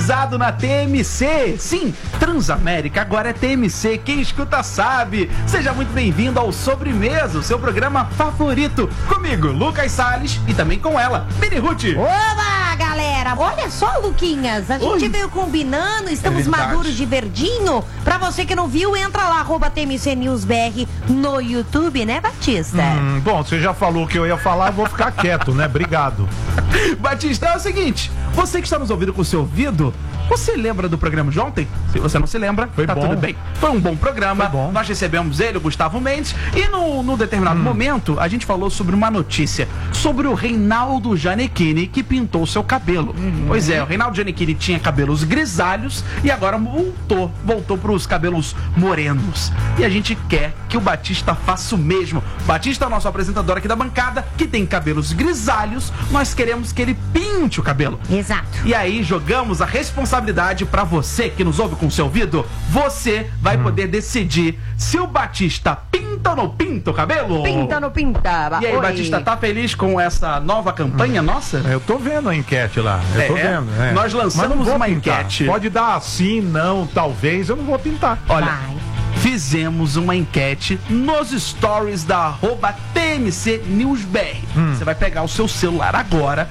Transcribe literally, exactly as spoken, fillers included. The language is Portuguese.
sintonizado na T M C. Sim, Transamérica agora é T M C, quem escuta sabe. Seja muito bem-vindo ao Sobremesa, o seu programa favorito. Comigo, Lucas Salles, e também com ela, Mini Ruth. Olá, galera! Olha só, Luquinhas, a gente Oi. veio combinando, estamos É verdade. maduros de verdinho. Pra você que não viu, entra lá, arroba T M C News B R no YouTube, né, Batista? Hum, bom, você já falou o que eu ia falar, eu vou ficar quieto, né? Obrigado. Batista, é o seguinte, você que está nos ouvindo com o seu ouvido, você lembra do programa de ontem? Se você não se lembra, Foi tá bom. tudo bem. Foi um bom programa. Foi bom. Nós recebemos ele, o Gustavo Mendes, e no, no determinado Hum. momento a gente falou sobre uma notícia, sobre o Reinaldo Gianecchini que pintou o seu cabelo. Uhum. Pois é, o Reinaldo Gianecchini tinha cabelos grisalhos e agora voltou, voltou para os cabelos morenos. E a gente quer que o Batista faça o mesmo. Batista é o nosso apresentador aqui da bancada, que tem cabelos grisalhos, nós queremos que ele pinte o cabelo. Exato. E aí jogamos a responsabilidade pra você que nos ouve com o seu ouvido. Você vai poder decidir se o Batista pinta ou não pinta o cabelo. Pinta no pinta. E aí, Oi. Batista, tá feliz com essa nova campanha nossa? Eu tô vendo a enquete lá. Eu tô É, vendo. é. nós lançamos Mas não vou uma pintar. enquete. Pode dar sim, não, talvez, eu não vou pintar. Olha, Vai. fizemos uma enquete nos stories da arroba T M C News B R. Você vai pegar o seu celular agora,